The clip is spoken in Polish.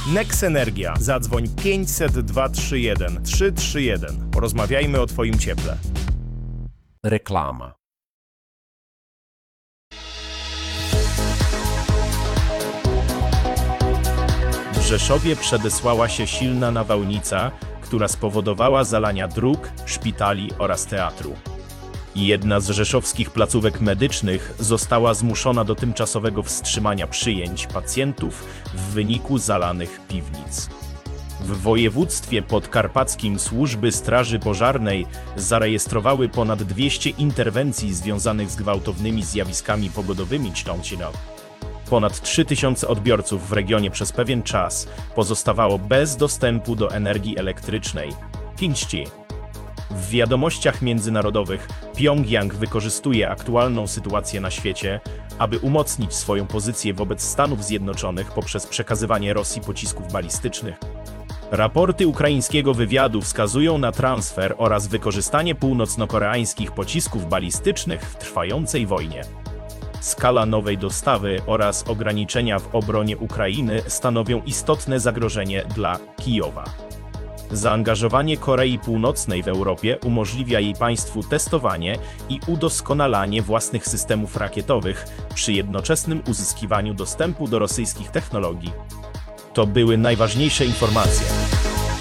Nex Energia. Zadzwoń 500 231 331. Porozmawiajmy o Twoim cieple. Reklama. W Rzeszowie przedesłała się silna nawałnica, która spowodowała zalania dróg, szpitali oraz teatru. Jedna z rzeszowskich placówek medycznych została zmuszona do tymczasowego wstrzymania przyjęć pacjentów w wyniku zalanych piwnic. W województwie podkarpackim służby Straży Pożarnej zarejestrowały ponad 200 interwencji związanych z gwałtownymi zjawiskami pogodowymi. Ponad 3000 odbiorców w regionie przez pewien czas pozostawało bez dostępu do energii elektrycznej. 5G. W wiadomościach międzynarodowych Pjongjang wykorzystuje aktualną sytuację na świecie, aby umocnić swoją pozycję wobec Stanów Zjednoczonych poprzez przekazywanie Rosji pocisków balistycznych. Raporty ukraińskiego wywiadu wskazują na transfer oraz wykorzystanie północno-koreańskich pocisków balistycznych w trwającej wojnie. Skala nowej dostawy oraz ograniczenia w obronie Ukrainy stanowią istotne zagrożenie dla Kijowa. Zaangażowanie Korei Północnej w Europie umożliwia jej państwu testowanie i udoskonalanie własnych systemów rakietowych przy jednoczesnym uzyskiwaniu dostępu do rosyjskich technologii. To były najważniejsze informacje.